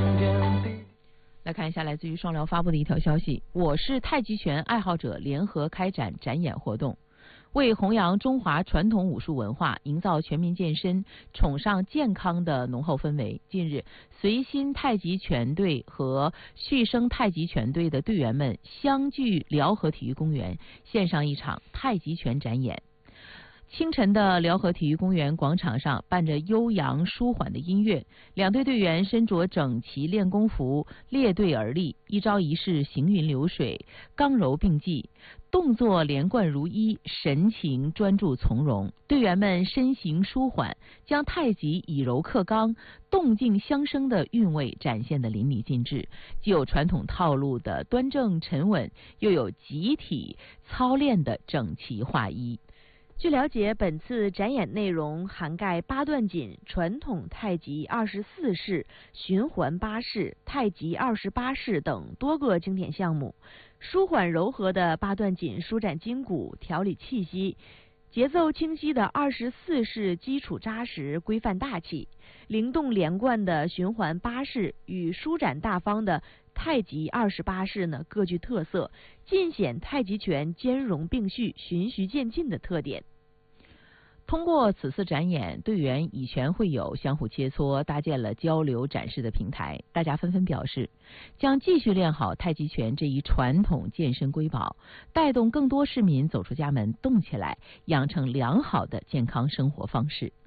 来看一下来自于双辽发布的一条消息，我市太极拳爱好者联合开展展演活动。为弘扬中华传统武术文化，营造全民健身、崇尚健康的浓厚氛围，近日，随心太极拳队和旭升太极拳队的队员们相聚辽河体育公园，献上一场太极拳展演。清晨的辽河体育公园广场上伴着悠扬舒缓的音乐，两队队员身着整齐练功服，列队而立，一招一式行云流水，刚柔并济，动作连贯如一，神情专注从容。队员们身形舒缓，将太极以柔克刚、动静相生的韵味展现得淋漓尽致，既有传统套路的端正沉稳，又有集体操练的整齐划一。 据了解，本次展演内容涵盖八段锦、传统太极24式、循环8式、太极28式等多个经典项目。舒缓柔和的八段锦舒展筋骨、调理气息，节奏清晰的24式基础扎实、规范大气，灵动连贯的循环8式与舒展大方的太极28式呢各具特色，尽显太极拳兼容并蓄、循序渐进的特点。 通过此次展演，队员以拳会友，相互切磋，搭建了交流展示的平台。大家纷纷表示，将继续练好太极拳这一传统健身瑰宝，带动更多市民走出家门，动起来，养成良好的健康生活方式。